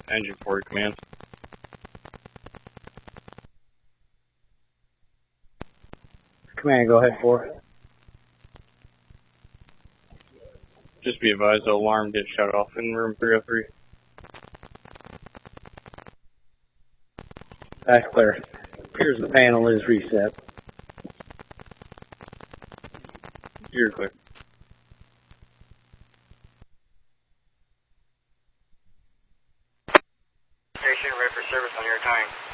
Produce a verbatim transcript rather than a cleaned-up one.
Engine four, command. Command, go ahead, four. Just be advised, the alarm did shut off in room three oh three. That's clear. Appears the panel is reset. You're clear. Station ready for service on your time.